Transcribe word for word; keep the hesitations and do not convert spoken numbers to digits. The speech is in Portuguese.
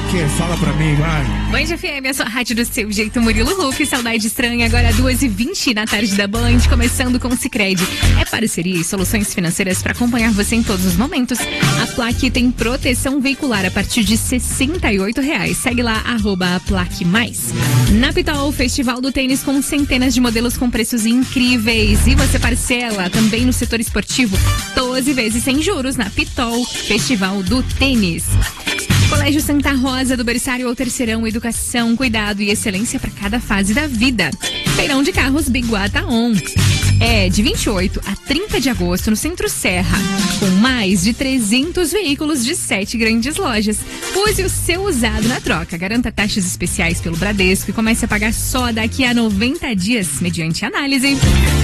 quê? Fala pra mim, vai. Band F M, a sua rádio do seu jeito, Murilo Luque, saudade estranha, agora duas e vinte na tarde da Band, começando com o Sicredi. É parceria e soluções financeiras para acompanhar você em todos os momentos. A Plaque tem proteção veicular a partir de sessenta e oito reais. Segue lá, arroba a Plaque Mais. Na Pitol, Festival do Tênis com centenas de modelos com preços incríveis. E você parcela também no setor esportivo, doze vezes sem juros na Pitol, Festival do Tênis. Colégio Santa Rosa, do berçário ao terceirão, educação, cuidado e excelência para cada fase da vida. Feirão de carros Biguata On. É de vinte e oito a trinta de agosto no Centro Serra, com mais de trezentos veículos de sete grandes lojas. Use o seu usado na troca. Garanta taxas especiais pelo Bradesco e comece a pagar só daqui a noventa dias, mediante análise.